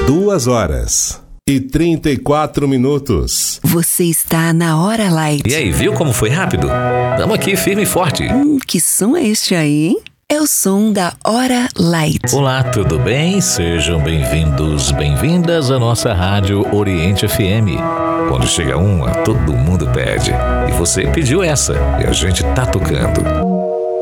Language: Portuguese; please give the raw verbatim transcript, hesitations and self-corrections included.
Duas horas e trinta e quatro minutos. Você está na Hora Light. E aí, viu como foi rápido? Tamo aqui firme e forte. Hum, que som é este aí, hein? É o som da Hora Light. Olá, tudo bem? Sejam bem-vindos, bem-vindas à nossa rádio Oriente F M. Quando chega uma, todo mundo pede. E você pediu essa, e a gente tá tocando.